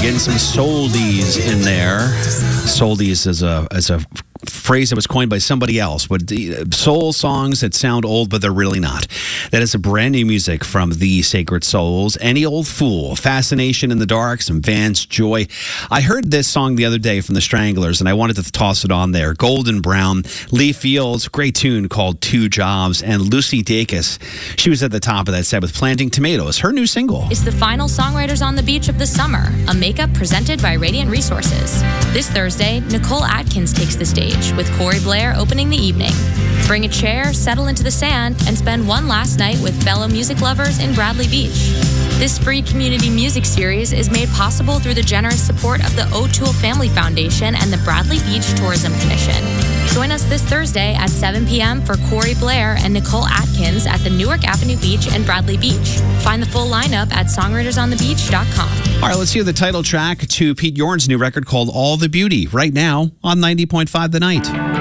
Getting some soldies in there. Soldies is a phrase that was coined by somebody else, but soul songs that sound old, but they're really not. That is a brand new music from the Sacred Souls. Any Old Fool, Fascination in the Dark, some Vance Joy. I heard this song the other day from the Stranglers, and I wanted to toss it on there. Golden Brown, Lee Fields, great tune called Two Jobs, and Lucy Dacus. She was at the top of that set with Planting Tomatoes, her new single. It's the final Songwriters on the Beach of the summer, a makeup presented by Radiant Resources. This Thursday, Nicole Atkins takes the stage, with Corey Blair opening the evening. Bring a chair, settle into the sand, and spend one last night with fellow music lovers in Bradley Beach. This free community music series is made possible through the generous support of the O'Toole Family Foundation and the Bradley Beach Tourism Commission. Join us this Thursday at 7 p.m. for Corey Blair and Nicole Atkins at the Newark Avenue Beach and Bradley Beach. Find the full lineup at songwritersonthebeach.com. All right, let's hear the title track to Pete Yorn's new record called All the Beauty right now on 90.5 The Night.